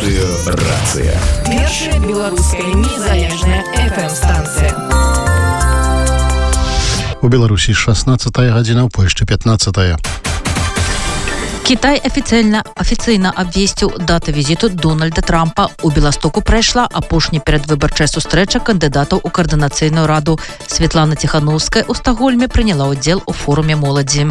Радыёрацыя. Першая беларуская незалежная FM-станцыя. У Беларусі 16 гадзіна, у Польшчы 15. Китай офіційна абвесціў дату візіту Дональда Трампа. У Беластоку прайшла апошняя перадвыбарчая сустрэча кандыдатаў у каардынацыйную раду. Светлана Тихановская у Стокгольме прыняла ўдзел у форуме моладзі.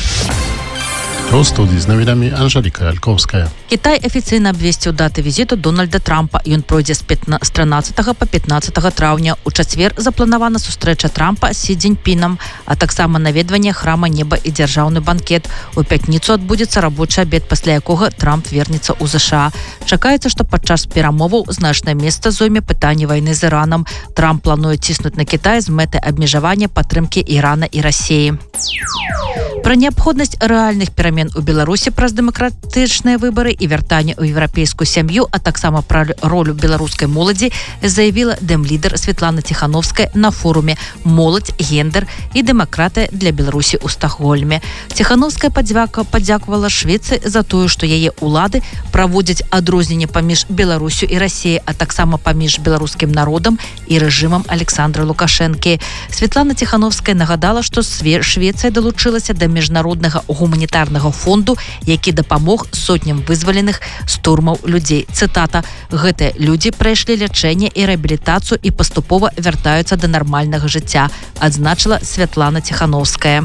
У студии з навінамі Анжеліка Альковская. Китай афіцыйна абвесціў даты візіту Дональда Трампа. Ён пройдзе з 13 па 15 траўня. У чацвер запланавана сустрэча Трампа з Сі Цзіньпінам, а таксама наведванне храма неба і дзяржаўны банкет. У пятніцу адбудзецца рабочы абед, пасля якога Трамп вернецца ў ЗША. Чакаецца, што падчас перамоваў значнае месца зойме пытанне вайны з Іранам. Трамп плануе ціснуць на Кітай з мэтай абмежавання падтрымкі Ірана і Расіі. Пра неабходнасць рэальных перамен у Беларусі праз дэмакратычныя выбары і вяртанне ў еўрапейскую сям'ю, а таксама пра ролю беларускай моладзі заявіла дэм-лідар Светлана Тихановская на форуме «Моладзь, гендер і дэмакратыя для Беларусі» ў Стокгольме. Тихановская падзякувала Швецыі за тое, што яе ўлады праводзяць адрозненне паміж Беларусю і Расіяй, а таксама паміж беларускім народам і рэжымам Александра Лукашэнкі. Светлана Тихановская нагадала, што Швецыя далучылася да міжнароднага гуманітарнага фонду, які дапамог сотням вызваленых з турмаў людзей. Цытата: «Гэтыя людзі прайшлі лячэнне і рэабілітацыю і паступова вяртаюцца да нармальнага жыцця», адзначыла Светлана Тихановская.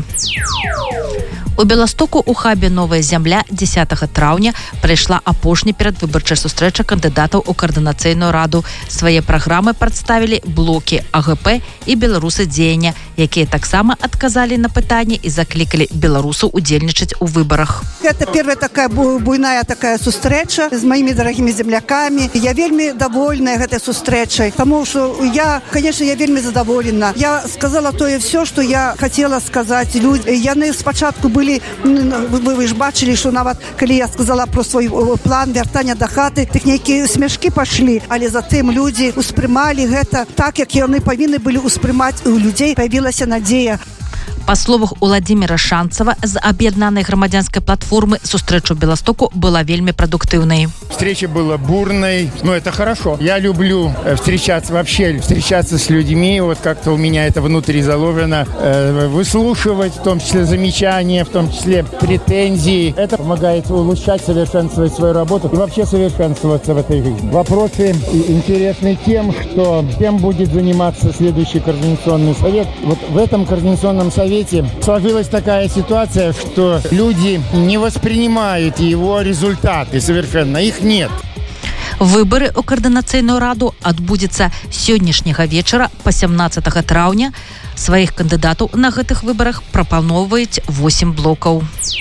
У Беластоку у хабе «Новая зямля» 10 траўня прайшла апошняя перадвыбарчая сустрэча кандыдатаў у каардынацыйную раду. Свае праграмы прадставілі блокі АГП і беларусы дзеяння, якія таксама адказалі на пытанні і заклікалі беларусаў удзельнічаць у выбарах. Это первая такая буйная такая сустрэча з маімі дарагімі землякамі. Я вельмі давольная гэтай сустрэчай, тому что я вельмі задаволена. Я сказала тое все, что я хотела сказаць людзям. Яны спачатку былі, вы ж бачылі, што нават калі я сказала про свой план вяртання да хаты, тых нейкія смяшкі пашлі, але затым людзі успрымалі гэта так, як яны павінны былі успрымаць. У людзей появілася надзея. Па словах Уладзіміра Шанцева з аб'яднанай грамадзянскай платформы, сустрэча ў Беластоку была вельмі прадуктыўнай. Встреча была бурной, но это хорошо. Я люблю встречаться с людьми, вот как-то у меня это внутри заложено, выслушивать, в том числе замечания, в том числе претензии. Это помогает улучшать, совершенствовать свою работу и вообще совершенствоваться в этой жизни. Вопросы интересны тем, что кем будет заниматься следующий координационный совет. Вот в этом координационном совете сложилась такая ситуация, что люди не воспринимают его результаты совершенно, их нет. Выборы ў каардынацыйную раду адбудзецца сённяшняга вечара па 17 траўня. Сваіх кандыдатаў на гэтых выбарах прапаноўваюць 8 блокаў.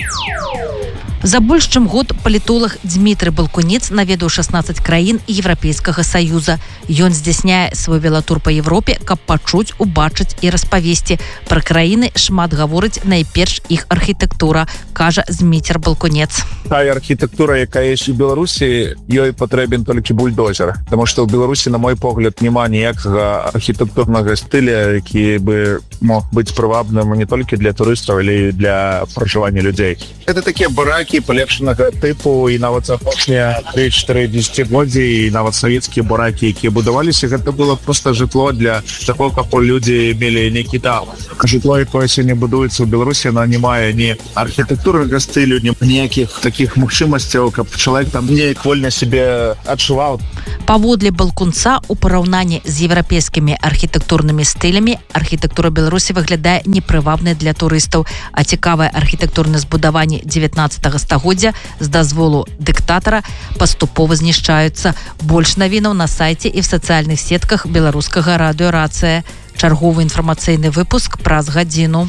За больш чым год палітолог Дмітрый Балкунец наведаў 16 краін Еўрапейскага Саюза. Ён здзяйсняе свой велатур па Европе, каб пачуць, убачыць і распавесці. Пра краіны шмат гаворыць найперш іх архітэктура, кажа Дмітрый Балкунец. Тая архітэктура, якая ёсць у Беларусі, ёй патрэбен толькі бульдозер. Таму што ў Беларусі, на мой погляд, няма ніякага архітэктурнага стыля, які бы мог быць прывабным не толькі для турыстаў, але і для пражывання людзей. Это такія баракі палепшанага тыпу, і нават апошнія 3-4 дзесяцігоддзі, і нават савецкія баракі, якія будаваліся, гэта было проста жытло для таго, каб людзі мелі нейкі дом. Жытло, якое сёння будуецца ў Беларусі, она не мае ні архітэктурнага стылю, ні ніякіх такіх магчымасцяў, каб чалавек там неяк вольна сябе адчуваў. Паводле Балкунца, у параўнанні з еўрапейскімі архітэктурнымі стылямі, архітэктура Беларусі выглядае непрывабнай для турыстаў, а цікавае архітэктурнае збудаванне 19 стагоддзя з дазволу дыктатара паступова знішчаюцца. Больш навінаў на сайце і в сацыяльных сетках беларускага радыёрацыя. Чарговы інфармацыйны выпуск праз гадзіну.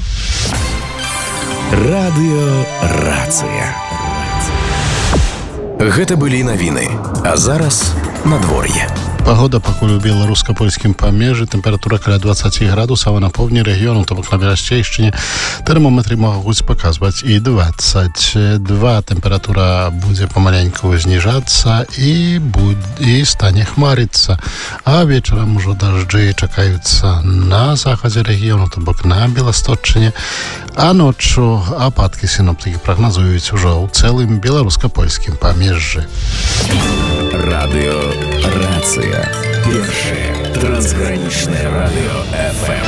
Радыёрацыя. Гэта былі навіны, а зараз надвор'е. Погода пакуль у беларуска-польскім памежжы, тэмпература каля 20 градусаў, а на поўдні рэгіёну, то бок на Берасцейшчыне, тэрмометры могуць паказваць і 22. Тэмпература будзе памаленьку зніжацца і стане хмарыцца. А вечарам ужо дажджы чакаюцца на захадзе рэгіёну, то бок на Беласточчыне, а ноччу ападкі сіноптыкі прагназуюць ужо ў цэлым беларуска-польскім памежжы. Радио «Рация». Первое трансграничное радио ФМ.